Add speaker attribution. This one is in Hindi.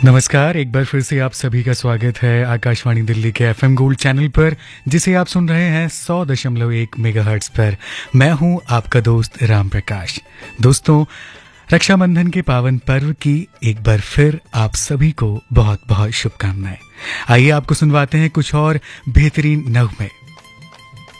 Speaker 1: नमस्कार, एक बार फिर से आप सभी का स्वागत है आकाशवाणी दिल्ली के एफएम गोल्ड चैनल पर, जिसे आप सुन रहे हैं 100.1 मेगाहर्ट्ज पर। मैं हूं आपका दोस्त राम प्रकाश। दोस्तों, रक्षाबंधन के पावन पर्व की एक बार फिर आप सभी को बहुत बहुत शुभकामनाएं। आइए आपको सुनवाते हैं कुछ और बेहतरीन नगमे।